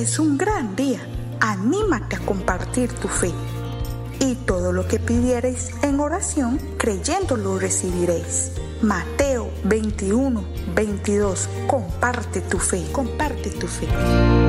es un gran día. Anímate a compartir tu fe. Y todo lo que pidiereis en oración, creyendo lo recibiréis. Mateo 21, 22. Comparte tu fe, comparte tu fe.